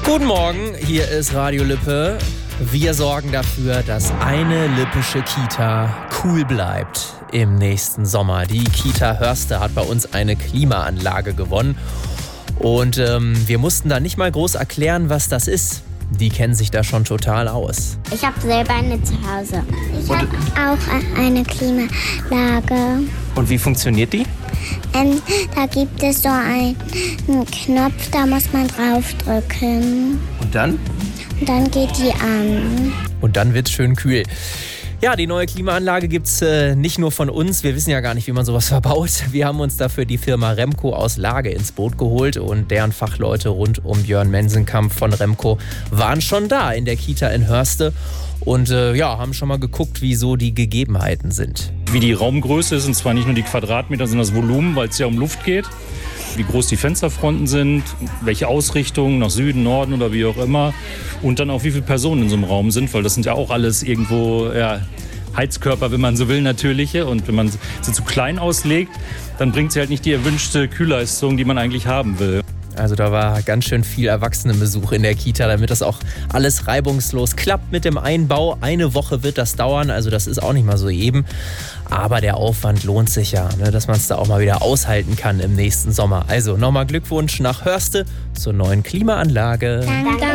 Guten Morgen, hier ist Radio Lippe. Wir sorgen dafür, dass eine lippische Kita cool bleibt im nächsten Sommer. Die Kita Hörste hat bei uns eine Klimaanlage gewonnen. Und wir mussten da nicht mal groß erklären, was das ist. Die kennen sich da schon total aus. Ich habe selber eine zu Hause. Ich habe auch eine Klimaanlage. Und wie funktioniert die? Da gibt es so einen Knopf, da muss man draufdrücken. Und dann? Und dann geht die an. Und dann wird's schön kühl. Ja, die neue Klimaanlage gibt's nicht nur von uns. Wir wissen ja gar nicht, wie man sowas verbaut. Wir haben uns dafür die Firma Remco aus Lage ins Boot geholt und deren Fachleute rund um Björn Mensenkamp von Remco waren schon da in der Kita in Hörste und haben schon mal geguckt, wie so die Gegebenheiten sind. Wie die Raumgröße ist, und zwar nicht nur die Quadratmeter, sondern das Volumen, weil es ja um Luft geht. Wie groß die Fensterfronten sind, welche Ausrichtung, nach Süden, Norden oder wie auch immer. Und dann auch, wie viele Personen in so einem Raum sind, weil das sind ja auch alles irgendwo Heizkörper, wenn man so will, natürliche. Und wenn man sie zu klein auslegt, dann bringt sie halt nicht die erwünschte Kühlleistung, die man eigentlich haben will. Also da war ganz schön viel Erwachsenenbesuch in der Kita, damit das auch alles reibungslos klappt mit dem Einbau. Eine Woche wird das dauern, also das ist auch nicht mal so eben. Aber der Aufwand lohnt sich ja, dass man es da auch mal wieder aushalten kann im nächsten Sommer. Also nochmal Glückwunsch nach Hörste zur neuen Klimaanlage. Danke.